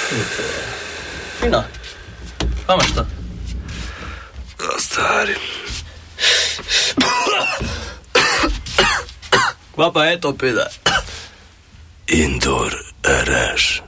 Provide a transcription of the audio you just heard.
Fino. Pa imaš to? Stari. Kva pa je to pide? Indoor Rash.